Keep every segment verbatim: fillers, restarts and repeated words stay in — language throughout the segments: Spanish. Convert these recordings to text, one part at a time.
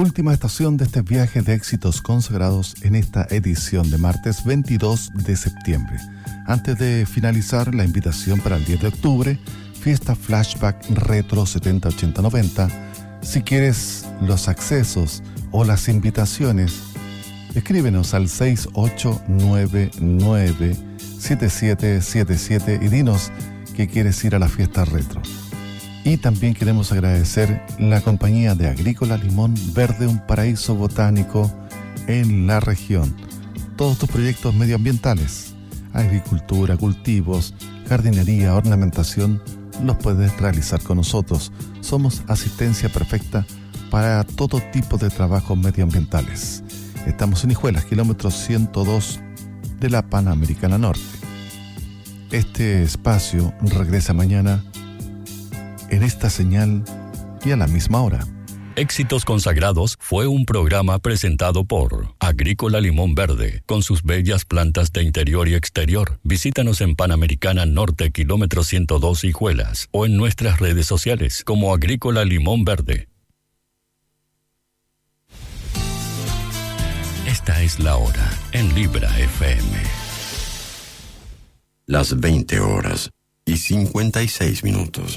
Última estación de este viaje de éxitos consagrados en esta edición de martes veintidós de septiembre. Antes de finalizar, la invitación para el diez de octubre, fiesta Flashback Retro setenta, ochenta, noventa. Si quieres los accesos o las invitaciones, escríbenos al seis ocho nueve nueve siete siete siete siete y dinos que quieres ir a la fiesta retro. Y también queremos agradecer la compañía de Agrícola Limón Verde, un paraíso botánico en la región. Todos tus proyectos medioambientales, agricultura, cultivos, jardinería, ornamentación, los puedes realizar con nosotros. Somos asistencia perfecta para todo tipo de trabajos medioambientales. Estamos en Hijuelas, kilómetro ciento dos de la Panamericana Norte. Este espacio regresa mañana en esta señal y a la misma hora. Éxitos Consagrados fue un programa presentado por Agrícola Limón Verde, con sus bellas plantas de interior y exterior. Visítanos en Panamericana Norte, kilómetro ciento dos, Hijuelas, o en nuestras redes sociales como Agrícola Limón Verde. Esta es la hora en Libra F M. Las veinte horas y cincuenta y seis minutos.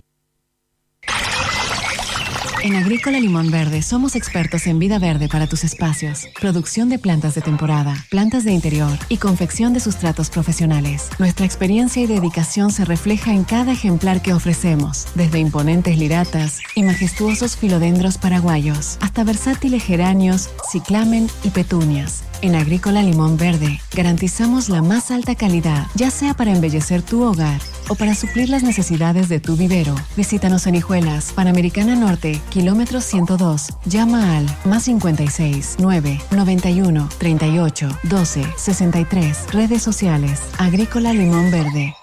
En Agrícola Limón Verde somos expertos en vida verde para tus espacios, producción de plantas de temporada, plantas de interior y confección de sustratos profesionales. Nuestra experiencia y dedicación se refleja en cada ejemplar que ofrecemos, desde imponentes liratas y majestuosos filodendros paraguayos, hasta versátiles geranios, ciclamen y petunias. En Agrícola Limón Verde garantizamos la más alta calidad, ya sea para embellecer tu hogar o para suplir las necesidades de tu vivero. Visítanos en Hijuelas, Panamericana Norte, kilómetro ciento dos. Llama al más cincuenta y seis, nueve, noventa y uno, treinta y ocho, doce, sesenta y tres. Redes sociales, Agrícola Limón Verde.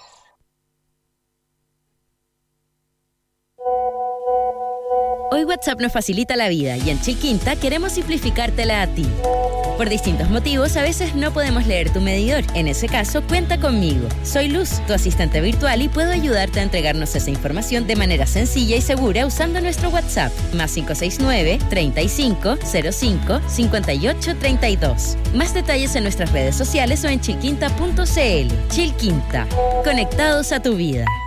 Hoy WhatsApp nos facilita la vida y en Chiquinta queremos simplificártela a ti. Por distintos motivos, a veces no podemos leer tu medidor. En ese caso, cuenta conmigo. Soy Luz, tu asistente virtual, y puedo ayudarte a entregarnos esa información de manera sencilla y segura usando nuestro WhatsApp. Más cinco seis nueve, treinta y cinco, cero cinco, cincuenta y ocho, treinta y dos. Más detalles en nuestras redes sociales o en chiquinta punto c l. Chilquinta. Conectados a tu vida.